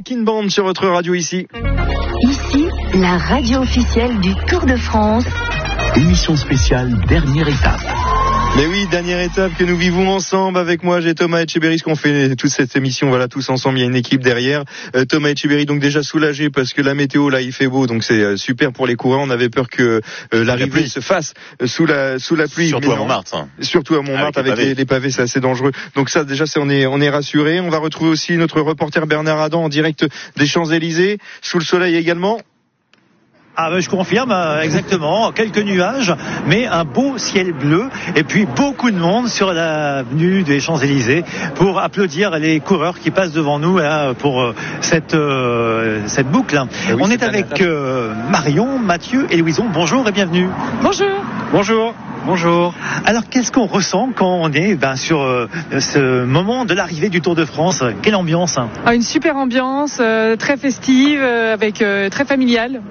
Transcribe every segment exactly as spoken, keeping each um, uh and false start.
Skin Band sur votre radio ici. Ici, la radio officielle du Tour de France. Émission spéciale, dernière étape. Mais oui, dernière étape que nous vivons ensemble. Avec moi, j'ai Thomas Etcheberry, qu'on fait toute cette émission, voilà, tous ensemble. Il y a une équipe derrière. Euh, Thomas Etcheberry, donc déjà soulagé parce que la météo là, il fait beau, donc c'est euh, super pour les coureurs. On avait peur que euh, l'arrivée se fasse euh, sous la sous la pluie. Surtout à Montmartre. Hein. Surtout à Montmartre avec, avec les, les pavés, c'est assez dangereux. Donc ça, déjà, c'est, on est on est rassuré. On va retrouver aussi notre reporter Bernard Adam en direct des Champs-Élysées, sous le soleil également. Ah ben je confirme, exactement, quelques nuages, mais un beau ciel bleu, et puis beaucoup de monde sur l'avenue des Champs-Élysées pour applaudir les coureurs qui passent devant nous là, pour cette, euh, cette boucle. Oui, on est avec euh, Marion, Mathieu et Louison. Bonjour et bienvenue. Bonjour. Bonjour. Bonjour. Alors qu'est-ce qu'on ressent quand on est ben, sur euh, ce moment de l'arrivée du Tour de France? Quelle ambiance? Ah, une super ambiance, euh, très festive, euh, avec euh, très familiale.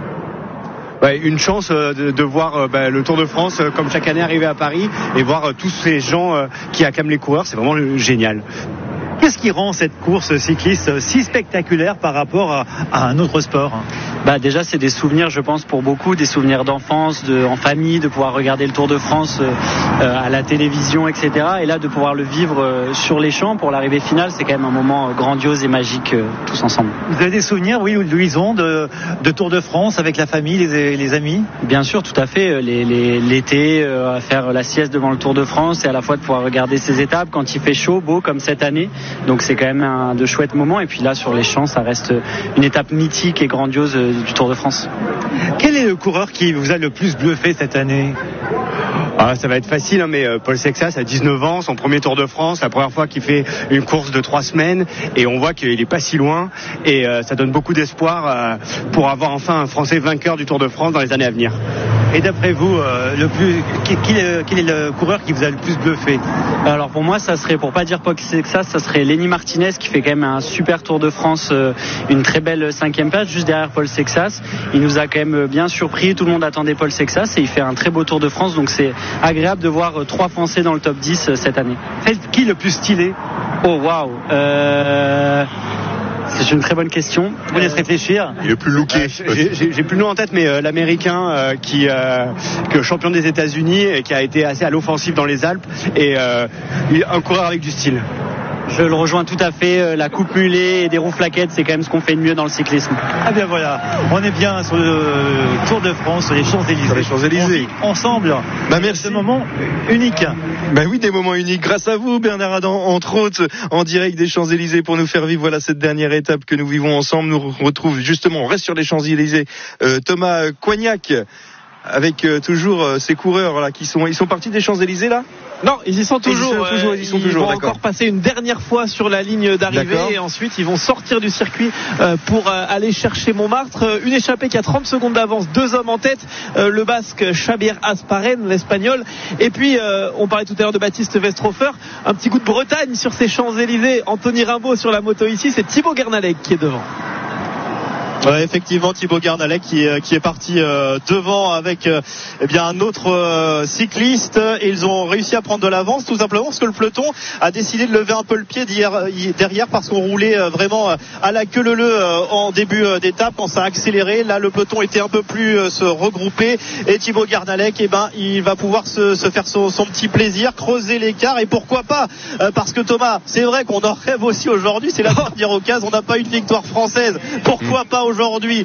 Ouais, une chance euh, de, de voir euh, bah, le Tour de France euh, comme chaque année arriver à Paris et voir euh, tous ces gens euh, qui acclament les coureurs, c'est vraiment euh, génial. Qu'est-ce qui rend cette course cycliste si spectaculaire par rapport à, à un autre sport? Bah déjà c'est des souvenirs, je pense, pour beaucoup, des souvenirs d'enfance, de, en famille, de pouvoir regarder le Tour de France euh, à la télévision, et cetera. Et là de pouvoir le vivre euh, sur les champs pour l'arrivée finale, c'est quand même un moment grandiose et magique euh, tous ensemble. Vous avez des souvenirs, oui, Louison, de, de Tour de France avec la famille, les, les amis? Bien sûr, tout à fait. Les, les, l'été, euh, à faire la sieste devant le Tour de France et à la fois de pouvoir regarder ces étapes quand il fait chaud, beau comme cette année. Donc c'est quand même un de chouettes moments. Et puis là sur les champs, ça reste une étape mythique et grandiose euh, du Tour de France. Quel est le coureur qui vous a le plus bluffé cette année? Ah, ça va être facile, hein, mais euh, Paul Sexas a dix-neuf ans, son premier Tour de France, la première fois qu'il fait une course de trois semaines, et on voit qu'il est pas si loin, et euh, ça donne beaucoup d'espoir euh, pour avoir enfin un Français vainqueur du Tour de France dans les années à venir. Et d'après vous, euh, le plus, quel est, quel est le coureur qui vous a le plus bluffé? Alors pour moi, ça serait, pour pas dire Paul Sexas, ça serait Lenny Martinez qui fait quand même un super Tour de France, euh, une très belle cinquième place juste derrière Paul Sexas. Il nous a quand même bien surpris, tout le monde attendait Paul Sexas et il fait un très beau Tour de France, donc c'est agréable de voir trois Français dans le top dix cette année. Qui est le plus stylé? Oh waouh euh... C'est une très bonne question. Vous laissez réfléchir. Il est le plus looké. Euh, j'ai, j'ai, j'ai plus le nom en tête, mais euh, l'américain euh, qui euh, que champion des États-Unis et qui a été assez à l'offensive dans les Alpes et euh, un coureur avec du style. Je le rejoins tout à fait. La coupe mulet et des roues flaquettes, c'est quand même ce qu'on fait de mieux dans le cyclisme. Ah bien voilà, on est bien sur le Tour de France, sur les Champs-Élysées. Sur les Champs-Élysées. Ensemble. Bah merci. Ce moment unique. Bah oui, des moments uniques. Grâce à vous, Bernard Adam, entre autres, en direct des Champs-Élysées pour nous faire vivre voilà cette dernière étape que nous vivons ensemble. Nous retrouve justement, on reste sur les Champs-Élysées, euh, Thomas Coignac, avec euh, toujours euh, ces coureurs là qui sont, ils sont partis des Champs-Élysées là. Non, ils y sont toujours. Ils, sont toujours, ils, sont ils toujours, vont d'accord. encore passer une dernière fois sur la ligne d'arrivée d'accord. Et ensuite ils vont sortir du circuit euh, pour euh, aller chercher Montmartre. Euh, une échappée qui a trente secondes d'avance, deux hommes en tête, euh, le Basque Xavier Asparen, l'Espagnol, et puis euh, on parlait tout à l'heure de Baptiste Westrofer. Un petit coup de Bretagne sur ces Champs-Élysées. Anthony Rimbaud sur la moto ici, c'est Thibaut Guernalec qui est devant. Ouais, effectivement, Thibaut Guernalec qui, qui est parti euh, devant avec euh, eh bien un autre euh, cycliste, et ils ont réussi à prendre de l'avance tout simplement parce que le peloton a décidé de lever un peu le pied derrière parce qu'on roulait euh, vraiment euh, à la queue leu leu euh, en début euh, d'étape quand ça a accéléré. Là le peloton était un peu plus euh, se regrouper et Thibaut Guernalec eh ben il va pouvoir se, se faire son, son petit plaisir, creuser l'écart, et pourquoi pas euh, parce que Thomas, c'est vrai qu'on en rêve aussi aujourd'hui, c'est la dernière occasion, on n'a pas eu de victoire française, pourquoi pas aujourd'hui